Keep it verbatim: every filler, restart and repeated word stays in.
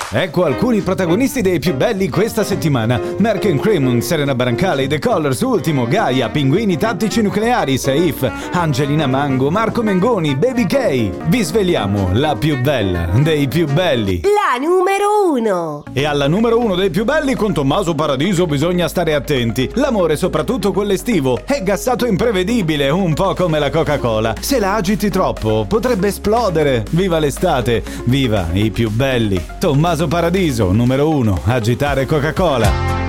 Ecco alcuni protagonisti dei più belli questa settimana: Merck and Creamon, Serena Brancale, The Colors, Ultimo, Gaia, Pinguini Tattici Nucleari, Saif, Angelina Mango, Marco Mengoni, Baby K. Vi sveliamo la più bella dei più belli, la numero uno. E alla numero uno dei più belli con Tommaso Paradiso bisogna stare attenti. L'amore, soprattutto quello estivo, è gassato imprevedibile, un po' come la Coca-Cola. Se la agiti troppo potrebbe esplodere. Viva l'estate, viva i più belli. Tommaso Paradiso, numero uno, agitare Coca-Cola.